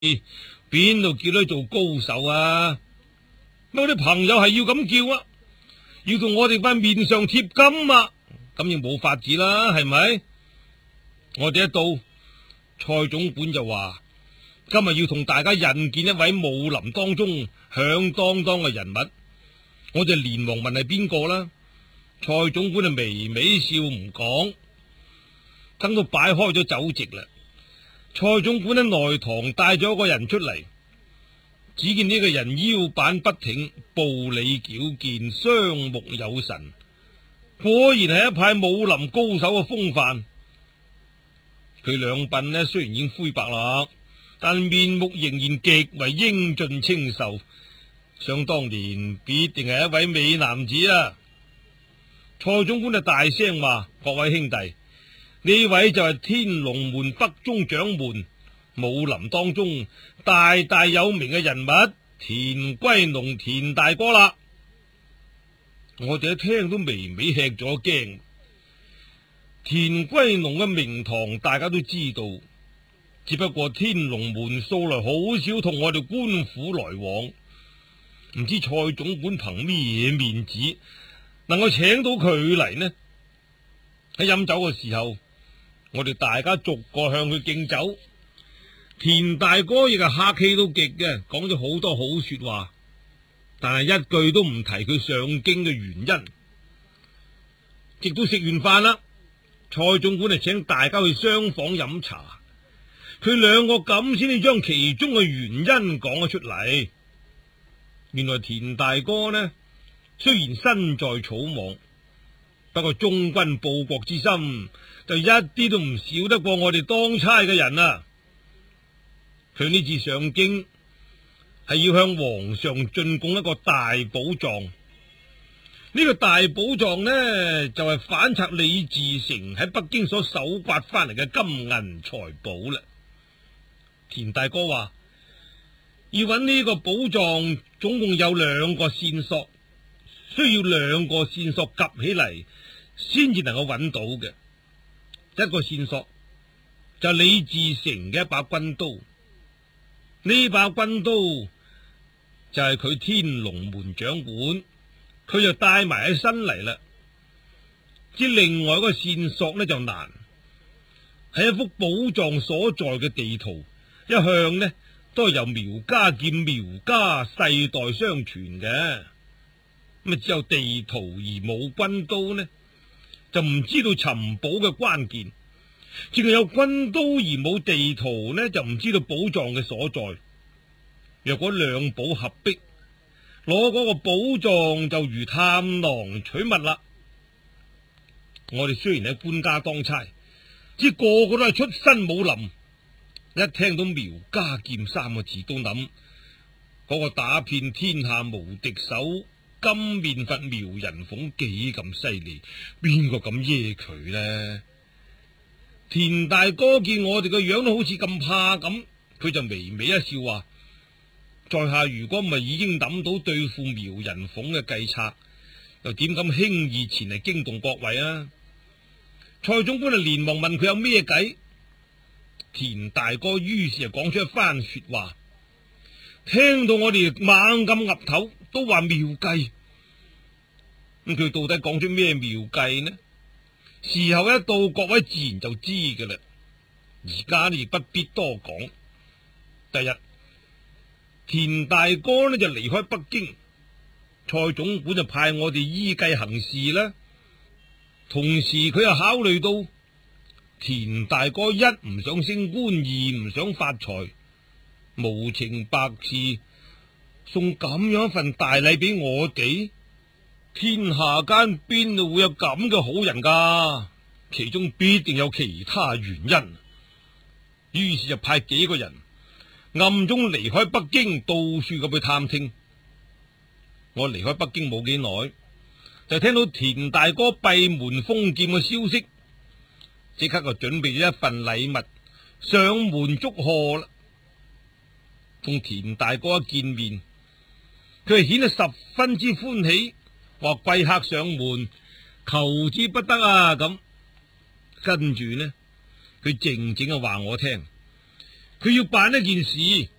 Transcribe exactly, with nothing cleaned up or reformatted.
邊度叫你做高手啊？我啲朋友係要咁叫啊，要同我哋塊面上貼金啊，咁亦冇法子啦，係咪？我哋一到，蔡總管就話今日要同大家引見一位武林當中響當當嘅人物，我哋連忙問係邊個啦。蔡總管就微微笑唔講，等到擺開咗酒席啦。蔡總管喺內堂帶咗一個人出嚟，只見呢個人腰板不挺，步履矯健，雙目有神，果然係一派武林高手嘅風範。佢兩鬢呢雖然已經灰白啦，但面目仍然極為英俊清秀，想當年必定係一位美男子啊！蔡總管就大聲話：各位兄弟，呢位就係天龍門北中掌門，武林當中大大有名嘅人物田歸農田大哥啦！我哋一聽都微微吃咗驚。田歸農嘅名堂大家都知道，只不過天龍門素來好少同我哋官府來往，唔知蔡總管憑咩面子能夠請到佢嚟呢？喺飲酒嘅時候，我哋大家逐個向佢敬酒。田大哥亦係客氣到極嘅，講咗好多好說話，但係一句都唔提佢上京嘅原因。直到食完飯啦，蔡總管就請大家去廂房飲茶，佢兩個咁先至將其中嘅原因講咗出嚟。原來田大哥呢，雖然身在草莽，不過忠君報國之心就一啲都唔少得過我哋當差嘅人啊！佢呢次上京係要向皇上進貢一個大寶藏，呢、這個大寶藏呢就係、是、反賊李自成喺北京所搜刮翻嚟嘅金銀財寶啦。田大哥話要揾呢個寶藏，總共有兩個線索，需要兩個線索夾起嚟先至能夠揾到嘅。一個線索就係李自成嘅一把軍刀，呢把軍刀就係佢天龍門掌管，佢就帶埋喺身嚟啦。至另外一個線索呢就難，係一幅寶藏所在嘅地圖，一向呢都係由苗家劍苗家世代相傳嘅。咁只有地圖而冇軍刀呢，就唔知道尋寶嘅關鍵；淨係有軍刀而冇地圖呢，就唔知道寶藏嘅所在。若果兩寶合璧，攞嗰個寶藏就如探囊取物啦。我哋雖然喺官家當差，只個個都係出身武林，一聽到苗家劍三個字都諗嗰個打遍天下無敵手金面佛苗人鳳幾咁犀利，邊個敢惹佢呢？田大哥見我哋個樣都好似咁怕咁，佢就微微一笑話：在下如果唔係已經諗到對付苗人鳳嘅計策，又點敢輕易前嚟驚動各位啊？蔡總管就連忙問佢有咩計。田大哥於是就講出一番說話，聽到我哋猛咁岌頭，都話妙計。咁佢到底講出咩妙計呢？時候一到，各位自然就知嘅啦。而家亦不必多講。第日田大哥呢就離開北京，蔡總管就派我哋依計行事啦。同時佢又考慮到田大哥一唔想升官，二唔想發財，無情白事送咁樣一份大禮俾我哋，天下間邊度會有咁嘅好人噶？其中必定有其他原因。於是就派幾個人暗中離開北京，到處咁去探聽。我離開北京冇幾耐，就聽到田大哥閉門封劍嘅消息，即刻就準備咗一份禮物上門祝賀啦。同田大哥一見面，佢係顯得十分之歡喜，話貴客上門，求之不得啊！咁跟住呢，佢靜靜嘅話我聽， 佢要辦一件事。